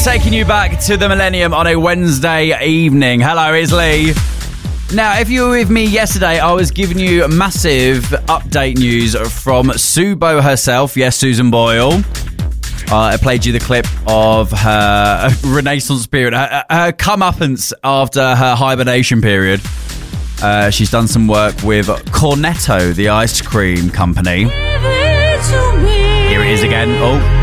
taking you back to the millennium on a Wednesday evening. Hello, it's Lee. Now, if you were with me yesterday, I was giving you massive update news from Subo herself. Yes, Susan Boyle. I played you the clip of her renaissance period, her comeuppance after her hibernation period. She's done some work with Cornetto, the ice cream company. Here it is again. Oh.